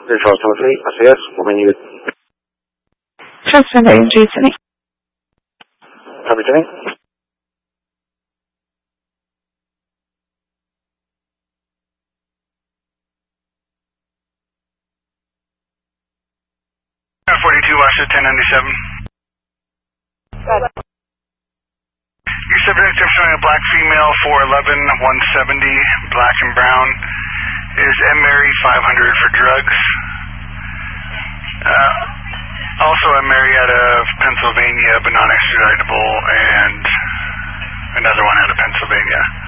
Charles Timothy, SAS, what may you need? Transfer to Andrew Timmy. Copy, Timmy. 42 Washington 1097. Your subject is showing a black female, 4'11", 170, black and brown. Is M. Mary 500 for drugs. Also M. Mary out of Pennsylvania, but non-extraditable, and another one out of Pennsylvania.